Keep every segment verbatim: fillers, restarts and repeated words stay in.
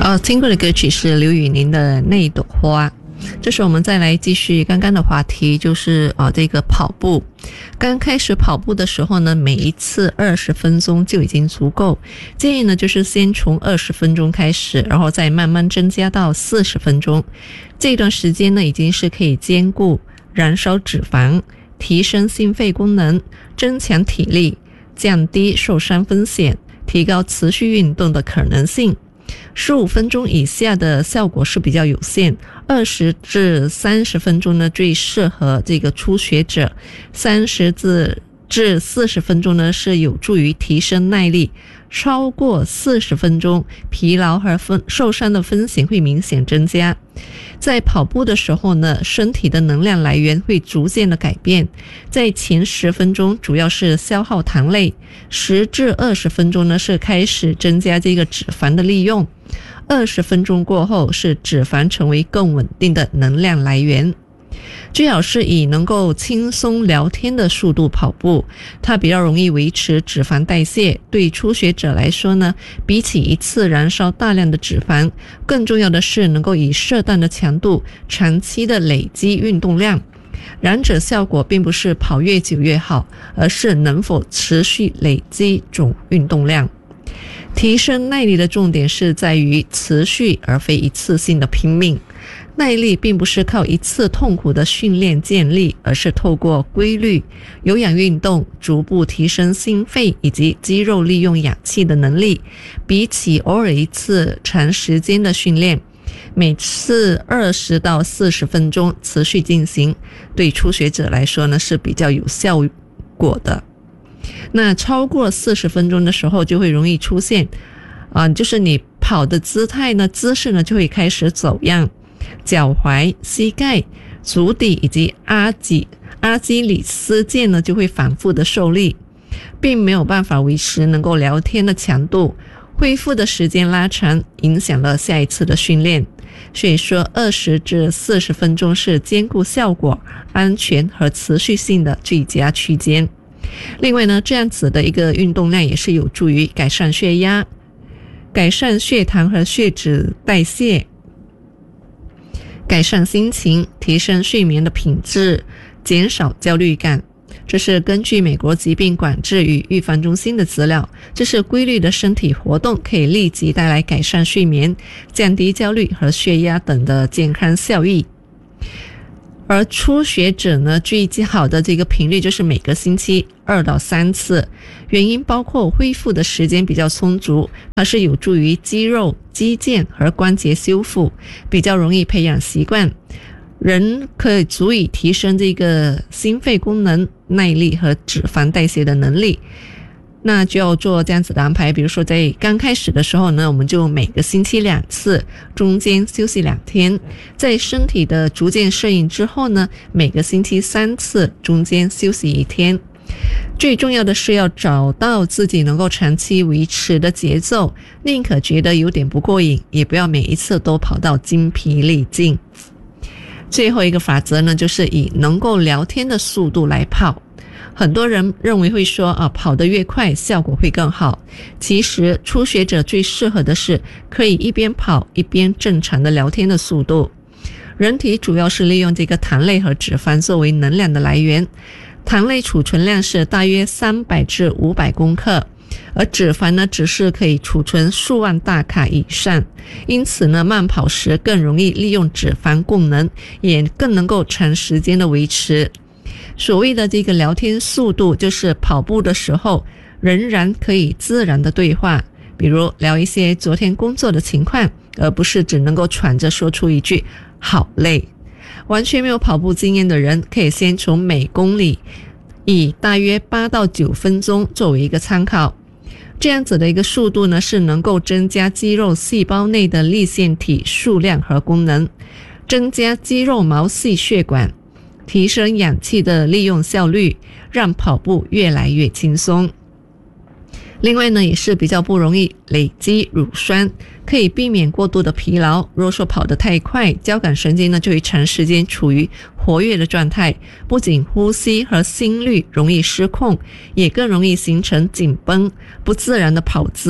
呃，听过的歌曲是刘宇宁的《那一朵花》。这时我们再来继续刚刚的话题，就是呃这个跑步。刚开始跑步的时候呢，每一次二十分钟就已经足够。建议呢就是先从二十分钟开始，然后再慢慢增加到四十分钟。这段时间呢，已经是可以兼顾燃烧脂肪、提升心肺功能、增强体力、降低受伤风险、提高持续运动的可能性。十五分钟以下的效果是比较有限，二十至三十分钟呢最适合这个初学者，三十至四十分钟呢是有助于提升耐力，超过四十分钟，疲劳和受伤的风险会明显增加。在跑步的时候呢，身体的能量来源会逐渐的改变，在前十分钟主要是消耗糖类，十至二十分钟呢是开始增加这个脂肪的利用，二十分钟过后是脂肪成为更稳定的能量来源。最好是以能够轻松聊天的速度跑步，它比较容易维持脂肪代谢。对初学者来说呢，比起一次燃烧大量的脂肪，更重要的是能够以适当的强度长期的累积运动量。两者效果并不是跑越久越好，而是能否持续累积总运动量。提升耐力的重点是在于持续，而非一次性的拼命。耐力并不是靠一次痛苦的训练建立，而是透过规律有氧运动逐步提升心肺以及肌肉利用氧气的能力。比起偶尔一次长时间的训练，每次二十到四十分钟持续进行，对初学者来说呢是比较有效果的。那超过四十分钟的时候就会容易出现啊、呃，就是你跑的姿态呢姿势呢就会开始走样，脚踝、膝盖、足底以及阿基阿基里斯腱呢就会反复的受力，并没有办法维持能够聊天的强度，恢复的时间拉长，影响了下一次的训练。所以说二十至四十分钟是兼顾效果、安全和持续性的最佳区间。另外呢，这样子的一个运动量也是有助于改善血压、改善血糖和血脂代谢、改善心情、提升睡眠的品质、减少焦虑感。这是根据美国疾病管制与预防中心的资料，这是规律的身体活动可以立即带来改善睡眠、降低焦虑和血压等的健康效益。而初学者呢，最好的这个频率就是每个星期二到三次，原因包括恢复的时间比较充足，它是有助于肌肉、肌腱和关节修复，比较容易培养习惯，人可以足以提升这个心肺功能、耐力和脂肪代谢的能力。那就要做这样子的安排，比如说在刚开始的时候呢，我们就每个星期两次，中间休息两天。在身体的逐渐适应之后呢，每个星期三次，中间休息一天。最重要的是要找到自己能够长期维持的节奏，宁可觉得有点不过瘾，也不要每一次都跑到精疲力尽。最后一个法则呢，就是以能够聊天的速度来跑。很多人认为会说啊，跑得越快效果会更好。其实初学者最适合的是可以一边跑一边正常的聊天的速度。人体主要是利用这个糖类和脂肪作为能量的来源，糖类储存量是大约三百至五百公克，而脂肪呢只是可以储存数万大卡以上。因此呢，慢跑时更容易利用脂肪功能，也更能够长时间的维持。所谓的这个聊天速度，就是跑步的时候仍然可以自然的对话，比如聊一些昨天工作的情况，而不是只能够喘着说出一句好累。完全没有跑步经验的人，可以先从每公里以大约八到九分钟作为一个参考。这样子的一个速度呢，是能够增加肌肉细胞内的粒线体数量和功能，增加肌肉毛细血管，提升氧气的利用效率，让跑步越来越轻松。另外呢，也是比较不容易累积乳酸，可以避免过度的疲劳。若说跑得太快，交感神经呢就会长时间处于活跃的状态，不仅呼吸和心率容易失控，也更容易形成紧绷、不自然的跑姿，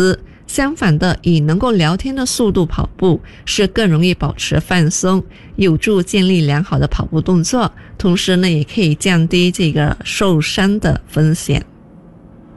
相反的，以能够聊天的速度跑步是更容易保持放松，有助建立良好的跑步动作，同时呢，也可以降低这个受伤的风险。